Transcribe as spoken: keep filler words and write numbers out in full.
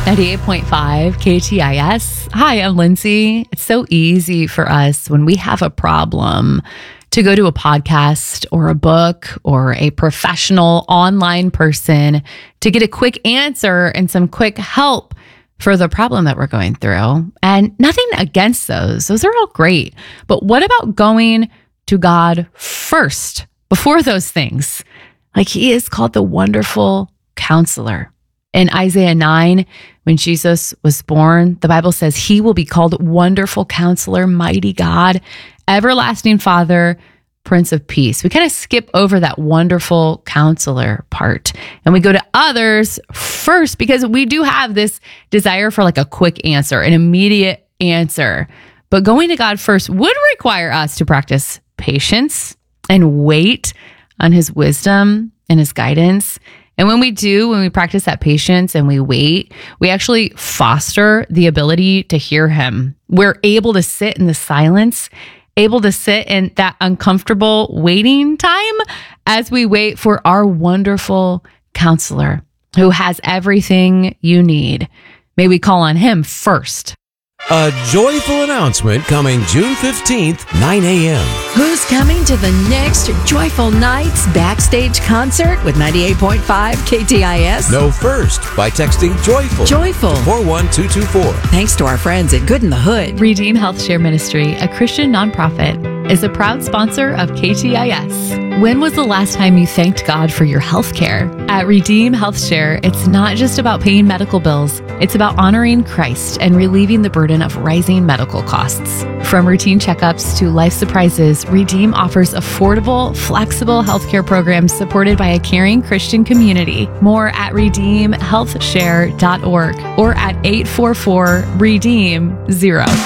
ninety-eight point five K T I S. Hi, I'm Lindsay. It's so easy for us when we have a problem to go to a podcast or a book or a professional online person to get a quick answer and some quick help for the problem that we're going through. And nothing against those. Those are all great. But what about going to God first before those things? Like, he is called the Wonderful Counselor. In Isaiah nine, when Jesus was born, the Bible says he will be called Wonderful Counselor, Mighty God, Everlasting Father, Prince of Peace. We kind of skip over that Wonderful Counselor part and we go to others first because we do have this desire for like a quick answer, an immediate answer. But going to God first would require us to practice patience and wait on his wisdom and his guidance. And when we do, when we practice that patience and we wait, we actually foster the ability to hear him. We're able to sit in the silence, able to sit in that uncomfortable waiting time as we wait for our wonderful counselor who has everything you need. May we call on him first. A joyful announcement coming June fifteenth, nine a.m. Who's coming to the next Joyful Nights backstage concert with ninety-eight point five K T I S? Know first by texting JOYFUL. Joyful. four one two two four. Thanks to our friends at Good in the Hood. Redeem Health Share Ministry, a Christian nonprofit, is a proud sponsor of K T I S. When was the last time you thanked God for your health care? At Redeem Health Share, it's not just about paying medical bills. It's about honoring Christ and relieving the burden of rising medical costs. From routine checkups to life surprises, Redeem offers affordable, flexible healthcare programs supported by a caring Christian community. More at redeem health share dot org or at eight four four redeem zero.